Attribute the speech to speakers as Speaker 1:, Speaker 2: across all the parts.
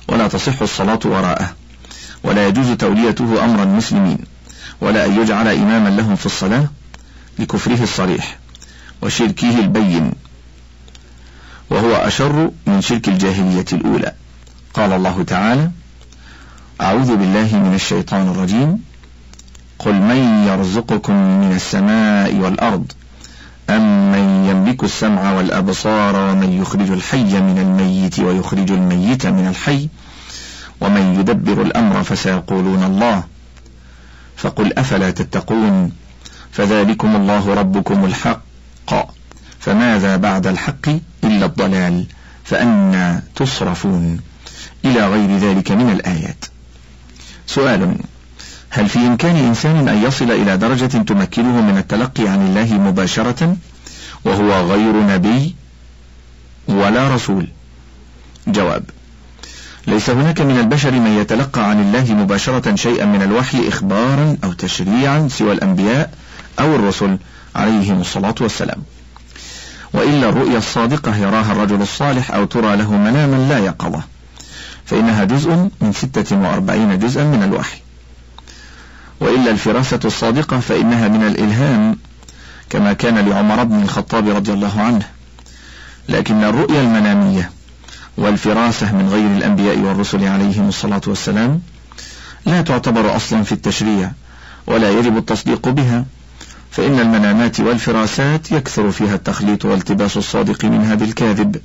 Speaker 1: ولا تصح الصلاة وراءه، ولا يجوز توليته أمر المسلمين، ولا أن يجعل إماما لهم في الصلاة لكفره الصريح وشركه البين، وهو أشر من شرك الجاهلية الأولى. قال الله تعالى: أعوذ بالله من الشيطان الرجيم: قل من يرزقكم من السماء والأرض أمن يملك السمع والأبصار ومن يخرج الحي من الميت ويخرج الميت من الحي ومن يدبر الأمر فسيقولون الله فقل أفلا تتقون فذلكم الله ربكم الحق فماذا بعد الحق إلا الضلال فأنى تصرفون، إلى غير ذلك من الآيات. سؤال: هل في إمكان إنسان أن يصل إلى درجة تمكنه من التلقي عن الله مباشرة وهو غير نبي ولا رسول؟ جواب: ليس هناك من البشر من يتلقى عن الله مباشرة شيئا من الوحي إخبارا أو تشريعا سوى الأنبياء أو الرسل عليهم الصلاة والسلام، وإلا الرؤيا الصادقة يراها الرجل الصالح أو ترى له مناما لا يقظة، فإنها جزء من 46 جزءا من الوحي. وإلا الفراسة الصادقة فإنها من الإلهام كما كان لعمر بن الخطاب رضي الله عنه. لكن الرؤيا المنامية والفراسة من غير الأنبياء والرسل عليهم الصلاة والسلام لا تعتبر أصلا في التشريع ولا يجب التصديق بها، فإن المنامات والفراسات يكثر فيها التخليط والتباس الصادق منها بالكاذب،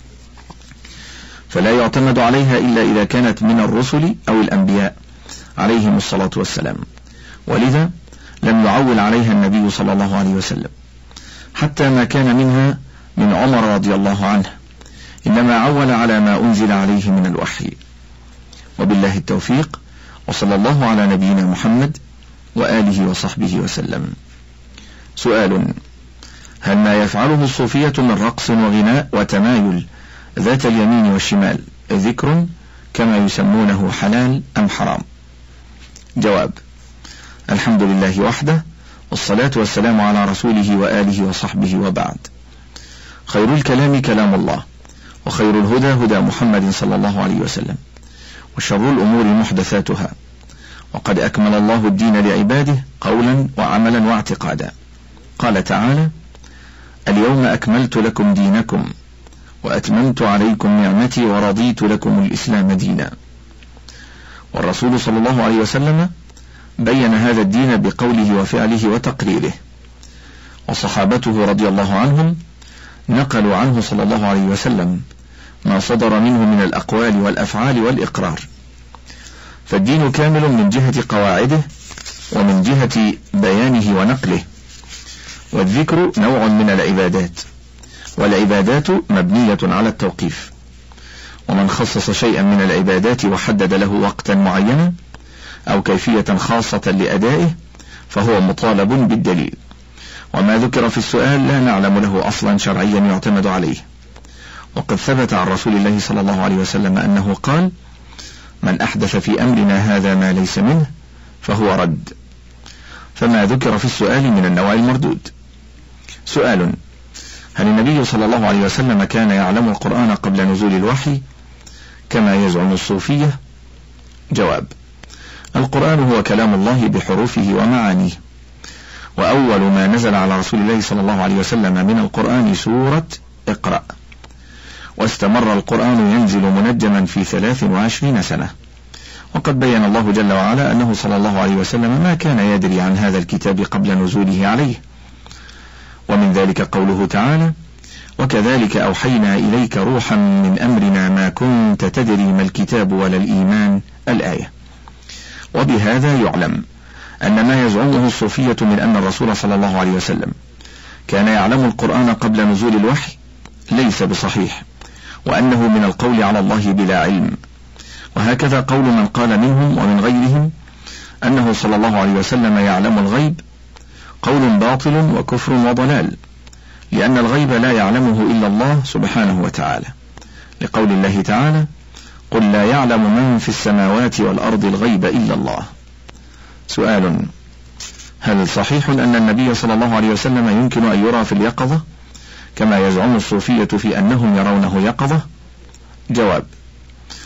Speaker 1: فلا يعتمد عليها إلا إذا كانت من الرسل أو الأنبياء عليهم الصلاة والسلام، ولذا لم يعول عليها النبي صلى الله عليه وسلم حتى ما كان منها من عمر رضي الله عنه، إنما عول على ما أنزل عليه من الوحي. وبالله التوفيق، وصلى الله على نبينا محمد وآله وصحبه وسلم. سؤال: هل ما يفعله الصوفية من رقص وغناء وتمايل ذات اليمين والشمال ذكر كما يسمونه حلال أم حرام؟ جواب: الحمد لله وحده، والصلاة والسلام على رسوله وآله وصحبه، وبعد. خير الكلام كلام الله، وخير الهدى هدى محمد صلى الله عليه وسلم، وشر الأمور محدثاتها، وقد أكمل الله الدين لعباده قولا وعملا واعتقادا. قال تعالى: اليوم أكملت لكم دينكم وأتممت عليكم نعمتي ورضيت لكم الإسلام دينا. والرسول صلى الله عليه وسلم بين هذا الدين بقوله وفعله وتقريره، وصحابته رضي الله عنهم نقلوا عنه صلى الله عليه وسلم ما صدر منه من الأقوال والأفعال والإقرار. فالدين كامل من جهة قواعده ومن جهة بيانه ونقله. والذكر نوع من العبادات، والعبادات مبنية على التوقيف، ومن خصص شيئا من العبادات وحدد له وقتا معينا أو كيفية خاصة لأدائه فهو مطالب بالدليل، وما ذكر في السؤال لا نعلم له أصلا شرعيا يعتمد عليه. وقد ثبت عن رسول الله صلى الله عليه وسلم أنه قال: من أحدث في أمرنا هذا ما ليس منه فهو رد. فما ذكر في السؤال من النوع المردود. سؤال: هل النبي صلى الله عليه وسلم كان يعلم القرآن قبل نزول الوحي كما يزعم الصوفية؟ جواب: القرآن هو كلام الله بحروفه ومعانيه، وأول ما نزل على رسول الله صلى الله عليه وسلم من القرآن سورة اقرأ، واستمر القرآن ينزل منجما في 23 سنة. وقد بين الله جل وعلا أنه صلى الله عليه وسلم ما كان يدري عن هذا الكتاب قبل نزوله عليه، ومن ذلك قوله تعالى: وكذلك أوحينا إليك روحا من أمرنا ما كنت تدري ما الكتاب ولا الإيمان، الآية. وبهذا يعلم أن ما يزعمه الصوفية من أن الرسول صلى الله عليه وسلم كان يعلم القرآن قبل نزول الوحي ليس بصحيح، وأنه من القول على الله بلا علم. وهكذا قول من قال منهم ومن غيرهم أنه صلى الله عليه وسلم يعلم الغيب قول باطل وكفر وضلال، لأن الغيب لا يعلمه إلا الله سبحانه وتعالى، لقول الله تعالى: قل لا يعلم من في السماوات والأرض الغيب إلا الله. سؤال: هل صحيح أن النبي صلى الله عليه وسلم يمكن أن يرى في اليقظة كما يزعم الصوفية في أنهم يرونه يقظة؟ جواب: